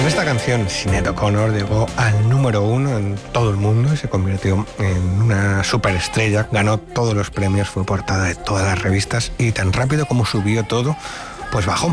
Con esta canción, Sinéad O'Connor llegó al número 1 en todo el mundo y se convirtió en una superestrella. Ganó todos los premios, fue portada de todas las revistas y tan rápido como subió todo, pues bajó.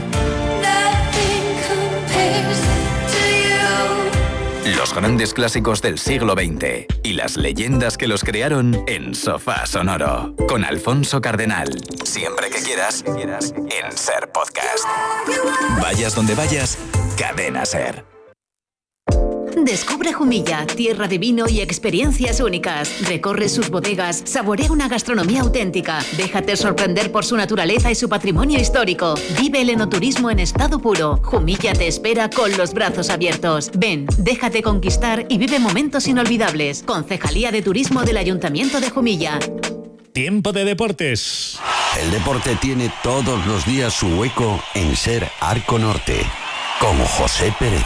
Los grandes clásicos del siglo XX y las leyendas que los crearon en Sofá Sonoro. Con Alfonso Cardenal. Siempre que quieras, en Ser Podcast. Vayas donde vayas, Cadena Ser. Descubre Jumilla, tierra de vino y experiencias únicas. Recorre sus bodegas, saborea una gastronomía auténtica. Déjate sorprender por su naturaleza y su patrimonio histórico. Vive el enoturismo en estado puro. Jumilla te espera con los brazos abiertos. Ven, déjate conquistar y vive momentos inolvidables. Concejalía de Turismo del Ayuntamiento de Jumilla. Tiempo de deportes. El deporte tiene todos los días su hueco en Ser Arco Norte. Con José Pérez.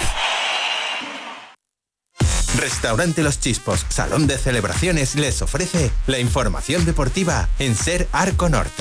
Restaurante Los Chispos, salón de celebraciones, les ofrece la información deportiva en Ser Arco Norte.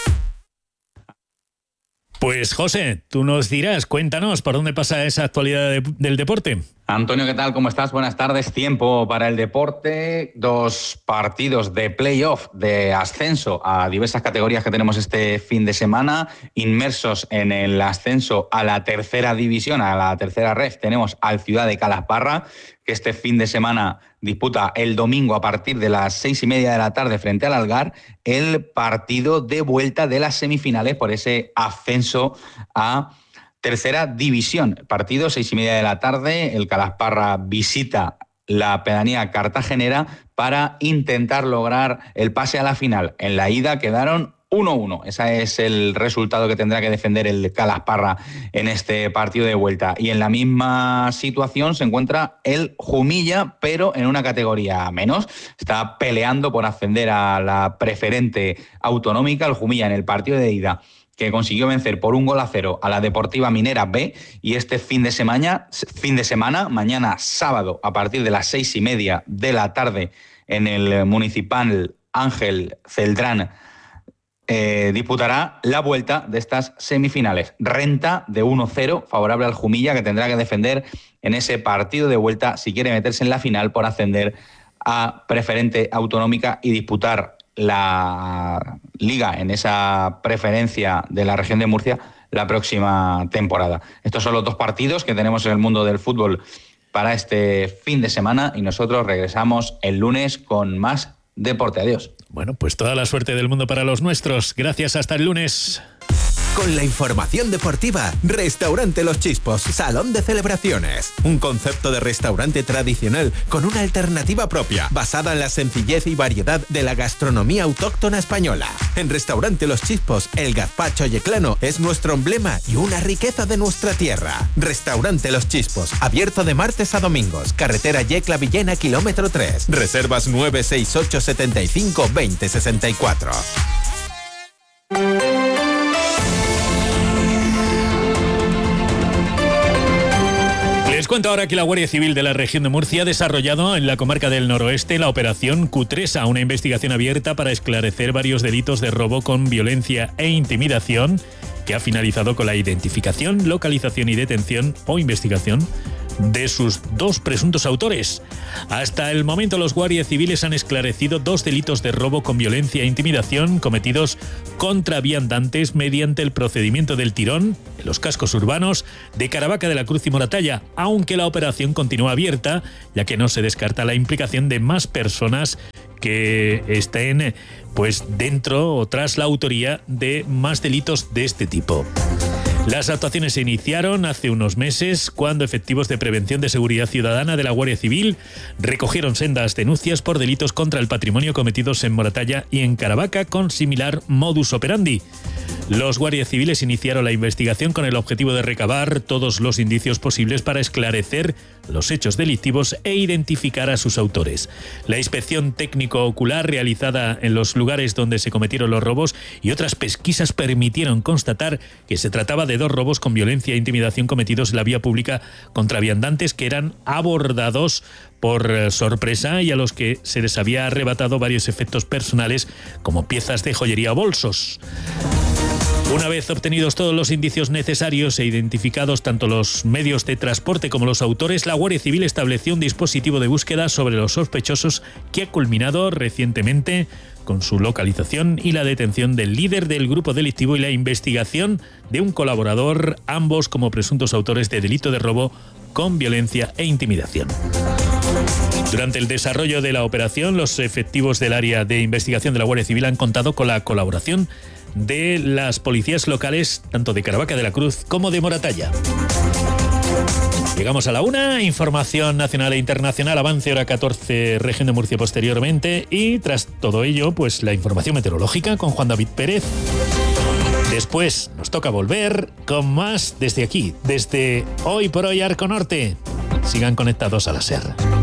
Pues José, tú nos dirás, cuéntanos por dónde pasa esa actualidad del deporte. Antonio, ¿qué tal? ¿Cómo estás? Buenas tardes. Tiempo para el deporte. 2 partidos de playoff, de ascenso a diversas categorías que tenemos este fin de semana. Inmersos en el ascenso a la tercera división, a la tercera ref, tenemos al Ciudad de Calasparra, que este fin de semana disputa el domingo a partir de las 6:30 de la tarde frente al Algar el partido de vuelta de las semifinales por ese ascenso a tercera división. Partido 6:30 de la tarde, el Calasparra visita la pedanía cartagenera para intentar lograr el pase a la final. En la ida quedaron 1-1. Ese es el resultado que tendrá que defender el Calasparra en este partido de vuelta. Y en la misma situación se encuentra el Jumilla, pero en una categoría menos. Está peleando por ascender a la preferente autonómica. El Jumilla en el partido de ida, que consiguió vencer por 1-0 a la Deportiva Minera B, y este fin de semana, mañana sábado, a partir de las 6:30 de la tarde, en el Municipal Ángel Celdrán, disputará la vuelta de estas semifinales. Renta de 1-0 favorable al Jumilla, que tendrá que defender en ese partido de vuelta si quiere meterse en la final por ascender a preferente autonómica y disputar la liga en esa preferencia de la región de Murcia la próxima temporada. Estos son los 2 partidos que tenemos en el mundo del fútbol para este fin de semana y nosotros regresamos el lunes con más deporte. Adiós. Bueno, pues toda la suerte del mundo para los nuestros. Gracias, hasta el lunes. Con la información deportiva, Restaurante Los Chispos, salón de celebraciones. Un concepto de restaurante tradicional con una alternativa propia, basada en la sencillez y variedad de la gastronomía autóctona española. En Restaurante Los Chispos, el gazpacho yeclano es nuestro emblema y una riqueza de nuestra tierra. Restaurante Los Chispos, abierto de martes a domingos, carretera Yecla-Villena, kilómetro 3. Reservas 968 75 20 64. Les cuento ahora que la Guardia Civil de la región de Murcia ha desarrollado en la comarca del Noroeste la operación Cutresa, una investigación abierta para esclarecer varios delitos de robo con violencia e intimidación, que ha finalizado con la identificación, localización y detención o investigación de sus 2 presuntos autores. Hasta el momento, los guardias civiles han esclarecido 2 delitos de robo con violencia e intimidación cometidos contra viandantes mediante el procedimiento del tirón en los cascos urbanos de Caravaca de la Cruz y Moratalla, aunque la operación continúa abierta, ya que no se descarta la implicación de más personas que estén dentro o tras la autoría de más delitos de este tipo. Las actuaciones se iniciaron hace unos meses cuando efectivos de prevención de seguridad ciudadana de la Guardia Civil recogieron sendas denuncias por delitos contra el patrimonio cometidos en Moratalla y en Caravaca con similar modus operandi. Los guardias civiles iniciaron la investigación con el objetivo de recabar todos los indicios posibles para esclarecer los hechos delictivos e identificar a sus autores. La inspección técnico-ocular realizada en los lugares donde se cometieron los robos y otras pesquisas permitieron constatar que se trataba de 2 robos con violencia e intimidación cometidos en la vía pública contra viandantes que eran abordados por sorpresa y a los que se les había arrebatado varios efectos personales como piezas de joyería o bolsos. Una vez obtenidos todos los indicios necesarios e identificados tanto los medios de transporte como los autores, la Guardia Civil estableció un dispositivo de búsqueda sobre los sospechosos que ha culminado recientemente con su localización y la detención del líder del grupo delictivo y la investigación de un colaborador, ambos como presuntos autores de delito de robo con violencia e intimidación. Durante el desarrollo de la operación, los efectivos del área de investigación de la Guardia Civil han contado con la colaboración de las policías locales, tanto de Caravaca de la Cruz como de Moratalla. Llegamos a la 1, información nacional e internacional, avance hora 14, región de Murcia posteriormente, y tras todo ello, pues la información meteorológica con Juan David Pérez. Después nos toca volver con más desde aquí, desde Hoy por Hoy Arco Norte. Sigan conectados a la SER.